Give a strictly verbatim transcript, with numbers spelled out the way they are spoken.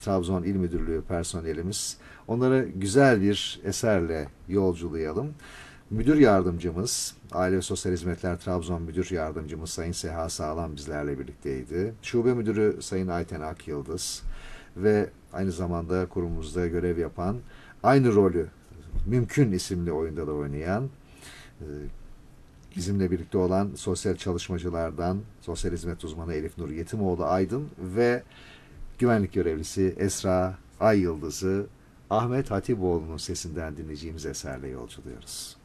Trabzon İl Müdürlüğü personelimiz. Onlara güzel bir eserle yolculayalım. Müdür yardımcımız, Aile ve Sosyal Hizmetler Trabzon Müdür Yardımcımız Sayın Seha Sağlam bizlerle birlikteydi. Şube Müdürü Sayın Ayten Akyıldız ve aynı zamanda kurumumuzda görev yapan, aynı rolü Mümkün isimli oyunda da oynayan, bizimle birlikte olan sosyal çalışmacılardan sosyal hizmet uzmanı Elif Nur Yetimoğlu Aydın ve güvenlik görevlisi Esra Ay Yıldız'ı Ahmet Hatipoğlu'nun sesinden dinleyeceğimiz eserle yolculuyoruz.